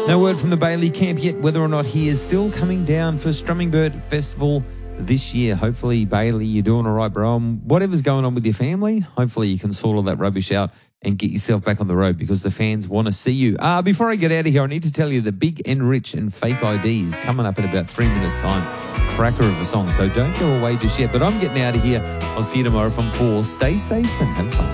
No word from the Bailey camp yet whether or not he is still coming down for Strummingbird Festival this year. Hopefully, Bailey, you're doing all right, bro. Whatever's going on with your family, hopefully you can sort all that rubbish out and get yourself back on the road because the fans want to see you. Before I get out of here, I need to tell you the Big and Rich and Fake ID is coming up in about 3 minutes' time. Cracker of a song, so don't go away just yet. But I'm getting out of here. I'll see you tomorrow from 4. Stay safe and have fun.